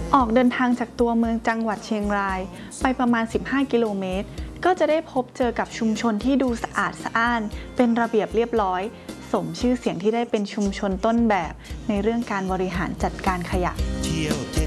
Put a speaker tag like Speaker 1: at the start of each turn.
Speaker 1: ออกเดินทางจากตัวเมืองจังหวัดเชียงรายไปประมาณ 15 กิโลเมตรก็จะได้พบเจอกับชุมชนที่ดูสะอาดสะอ้านเป็นระเบียบเรียบร้อยสมชื่อเสียงที่ได้เป็นชุมชนต้นแบบในเรื่องการบริหารจัดการขยะ
Speaker 2: เที่ยวไท